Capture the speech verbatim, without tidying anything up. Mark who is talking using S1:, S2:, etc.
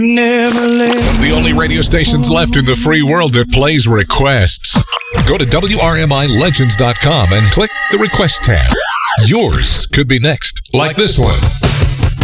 S1: Never let
S2: The only radio stations left in the free world that plays requests. Go to W R M I Legends dot com and click the Request tab. Yours could be next, like this one.